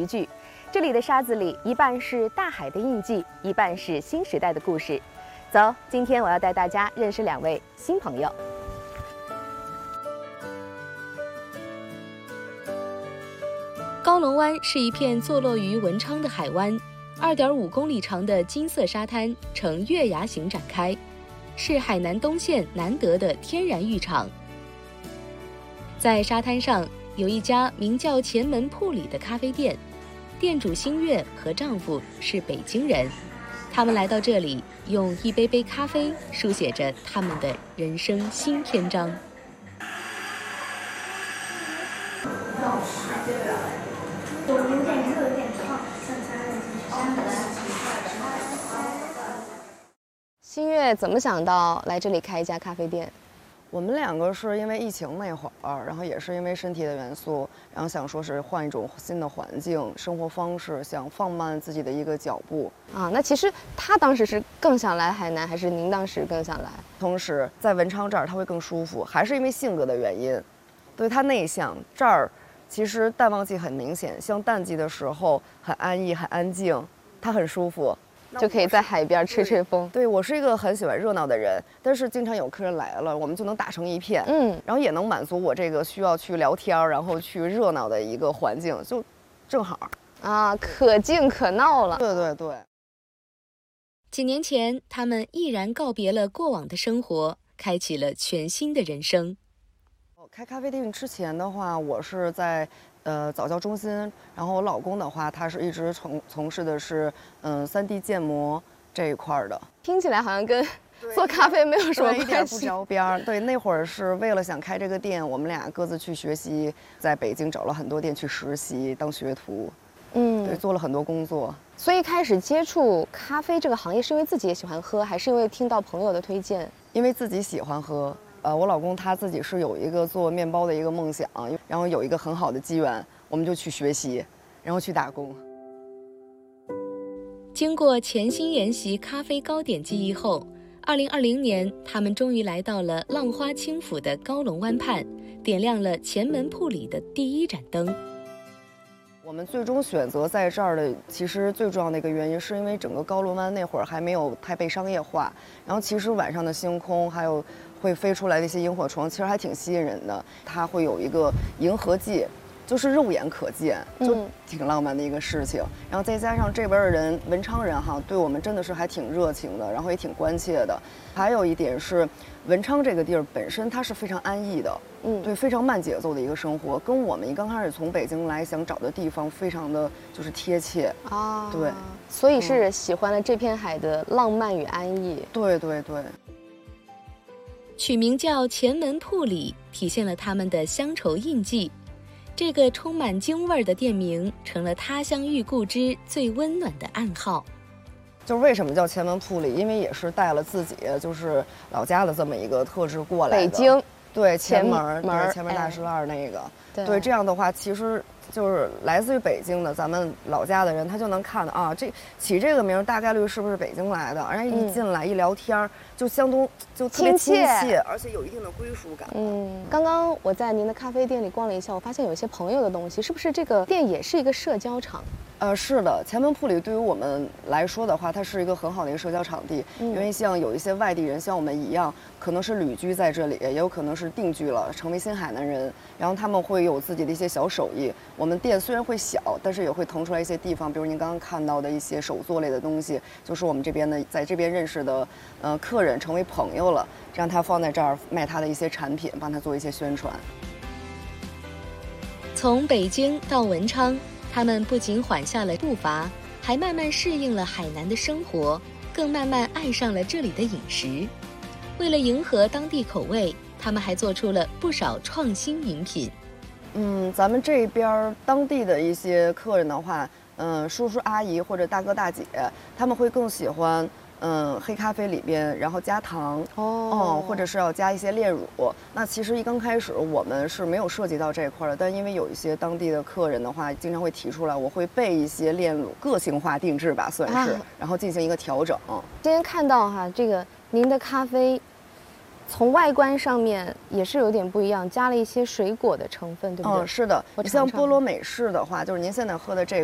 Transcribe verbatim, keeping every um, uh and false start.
齐聚。这里的沙子里，一半是大海的印记，一半是新时代的故事。走，今天我要带大家认识两位新朋友。 高龙湾是一片坐落于文昌的海湾， 二点五公里长的金色沙滩呈月牙形展开，是海南东线难得的天然浴场。在沙滩上有一家名叫前门铺里的咖啡店，店主新月和丈夫是北京人，他们来到这里，用一杯杯咖啡书写着他们的人生新篇章。 新月怎么想到来这里开一家咖啡店？ 我们两个是因为疫情那会儿，然后也是因为身体的元素，然后想说是换一种新的环境、生活方式，想放慢自己的一个脚步啊。那其实他当时是更想来海南，还是您当时更想来？ 同时在文昌这儿他会更舒服，还是因为性格的原因。对，他内向，这儿其实淡旺季很明显，像淡季的时候很安逸、很安静，他很舒服。 就可以在海边吹吹风。 对，我是一个很喜欢热闹的人，但是经常有客人来了，我们就能打成一片，嗯，然后也能满足我这个需要去聊天，然后去热闹的一个环境，就正好啊，可静可闹了。 对对对。 几年前，他们毅然告别了过往的生活，开启了全新的人生。 开咖啡店之前的话，我是在呃早教中心，然后我老公的话，他是一直从从事的是嗯 三 D 建模这一块的。 听起来好像跟做咖啡没有什么关系， 一点不着边。对，那会儿是为了想开这个店，我们俩各自去学习，在北京找了很多店去实习当学徒，嗯，对，做了很多工作。 所以开始接触咖啡这个行业，是因为自己也喜欢喝，还是因为听到朋友的推荐？ 因为自己喜欢喝。呃，我老公他自己是有一个做面包的一个梦想，然后有一个很好的机缘，我们就去学习，然后去打工。 经过潜心研习咖啡糕点技艺后，二零二零年，他们终于来到了浪花轻抚的高龙湾畔，点亮了前门铺里的第一盏灯。 我们最终选择在这儿的，其实最重要的一个原因，是因为整个高龙湾那会儿还没有太被商业化，然后其实晚上的星空还有会飞出来的一些萤火虫，其实还挺吸引人的。它会有一个银河系，就是肉眼可见，就挺浪漫的一个事情。嗯、然后再加上这边的人，文昌人哈，对我们真的是还挺热情的，然后也挺关切的。还有一点是，文昌这个地儿本身它是非常安逸的，嗯，对，非常慢节奏的一个生活，跟我们刚开始从北京来想找的地方非常的就是贴切啊。对， 所以是喜欢了这片海的浪漫与安逸。 对对对。 取名叫前门铺里，体现了他们的乡愁印记。这个充满京味儿的店名，成了他乡遇故知最温暖的暗号。 就是为什么叫前门铺里？因为也是带了自己就是老家的这么一个特质过来的。 北京， 对，前门， 门对，前门大栅栏那个， 哎、 对，这样的话，其实就是来自于北京的咱们老家的人，他就能看到啊，这起这个名大概率是不是北京来的？然后一进来、嗯、一聊天，就相当就特别亲切，而且有一定的归属感。 嗯，刚刚我在您的咖啡店里逛了一下，我发现有一些朋友的东西，是不是这个店也是一个社交场？ 呃，是的，前门铺里对于我们来说的话，它是一个很好的一个社交场地。嗯、因为像有一些外地人，像我们一样，可能是旅居在这里，也有可能是定居了，成为新海南人。然后他们会有自己的一些小手艺。我们店虽然会小，但是也会腾出来一些地方，比如您刚刚看到的一些手作类的东西，就是我们这边的在这边认识的呃客人成为朋友了，让他放在这儿卖他的一些产品，帮他做一些宣传。 从北京到文昌，他们不仅缓下了步伐，还慢慢适应了海南的生活，更慢慢爱上了这里的饮食。为了迎合当地口味，他们还做出了不少创新饮品。 嗯，咱们这边当地的一些客人的话，嗯，叔叔阿姨或者大哥大姐，他们会更喜欢嗯黑咖啡里边然后加糖哦、嗯，或者是要加一些炼乳。那其实一刚开始我们是没有涉及到这一块的，但因为有一些当地的客人的话，经常会提出来，我会备一些炼乳，个性化定制吧，算是，啊、然后进行一个调整。 今天看到哈，这个您的咖啡。从外观上面也是有点不一样，加了一些水果的成分，对不对？ 嗯，是的。你像菠萝美式的话，就是您现在喝的这